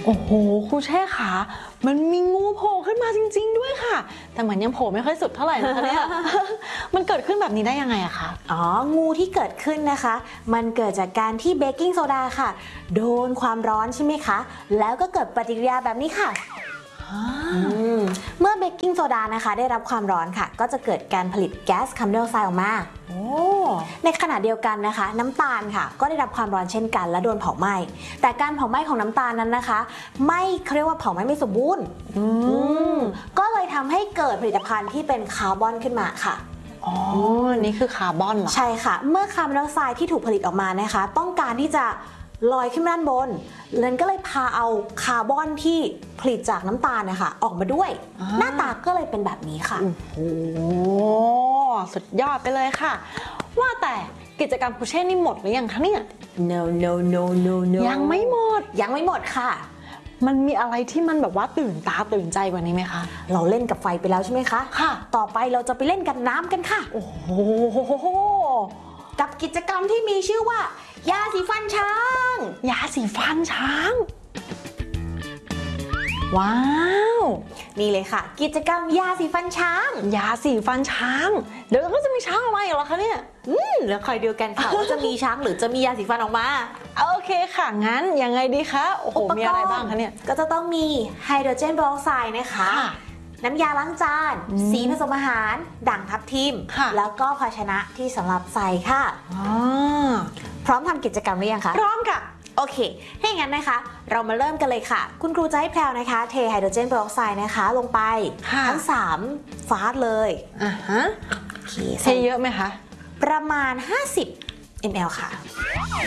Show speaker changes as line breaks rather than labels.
โอ้โหครูแช่ขามันมีงูโผล่ขึ้นมาจริงๆด้วยค่ะแต่เหมือนยังโผล่ไม่ค่อยสุดเท่าไหร่นะคะเนี่ย มันเกิดขึ้นแบบนี้ได้ยังไงอะคะ
อ๋องูที่เกิดขึ้นนะคะมันเกิดจากการที่เบกกิ้งโซดาค่ะโดนความร้อนใช่ไหมคะแล้วก็เกิดปฏิกิริยาแบบนี้ค่ะเมื่อเบกกิ้งโซดานะคะได้รับความร้อนค่ะก็จะเกิดการผลิตแก๊สคาร์บอนไดออกไซด์ออกมาในขณะเดียวกันนะคะน้ำตาลค่ะก็ได้รับความร้อนเช่นกันและโดนเผาไหม้แต่การเผาไหม้ของน้ำตาลนั้นนะคะไม่เขาเรียกว่าเผาไหม้ไม่สมบูรณ์ก็เลยทำให้เกิดผลิตภัณฑ์ที่เป็นคาร์บอนขึ้นมาค่ะ
อ๋อนี่คือคาร์บอนเหรอ
ใช่ค่ะเมื่อคาร์บอนไดออกไซด์ที่ถูกผลิตออกมานะคะต้องการที่จะลอยขึ้นด้านบนเลนก็เลยพาเอาคาร์บอนที่ผลิตจากน้ำตาลนะคะออกมาด้วยหน้าตาก็เลยเป็นแบบนี้ค่ะ
โอ้โหสุดยอดไปเลยค่ะว่าแต่กิจกรรมครูเช่นี่หมดหรือยังคะเนี่ย
no no no no no
ยังไม่หมด
ค่ะ
มันมีอะไรที่มันแบบว่าตื่นตาตื่นใจกว่านี้ไหมคะ
เราเล่นกับไฟไปแล้วใช่ไหมคะ
ค่ะ
ต่อไปเราจะไปเล่นกับน้ำกันค่ะ
โอ้โห
กับกิจกรรมที่มีชื่อว่ายาสีฟันช้าง
ยาสีฟันช้างว้าว
นี่เลยค่ะกิจกรรมยาสีฟันช้าง
ยาสีฟันช้างเดี๋ยวก็จะมีช้างออกมาอีกเหรอคะเนี่ย
แล้วคอยดูกันค่ะว่าจะมีช้างหรือจะมียาสีฟันออกมา
โอเคค่ะงั้นยังไงดีคะโอ้โหมีอะไรบ้างคะเนี่ย
ก็จะต้องมีไฮโดรเจนเปอร์ออกไซด์นะคะน้ำยาล้างจานสีผสมอาหารด่างทับทิมแล้วก็ภาชนะที่สำหรับใส่ค่ะพร้อมทำกิจกรรมหรือยังคะ
พร้อมค่ะ
โอเคถ้าอย่างนั้นนะคะเรามาเริ่มกันเลยค่ะคุณครูจะให้แพรวนะคะเทไฮโดรเจนเปอร์ออกไซด์นะคะลงไปทั้ง3ฟาสเลย
เทเยอะไหมคะ
ประมาณ50 ml ค่ะ